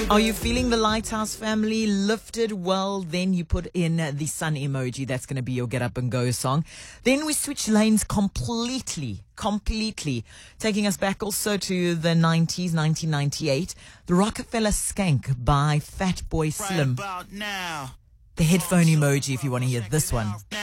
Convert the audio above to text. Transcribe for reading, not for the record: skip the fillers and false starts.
Are you feeling the Lighthouse family lifted? Well, then you put in the sun emoji. That's going to be your get up and go song. Then we switch lanes completely, taking us back also to the 90s, 1998. The Rockefeller Skank by Fatboy Slim. The headphone emoji if you want to hear this one.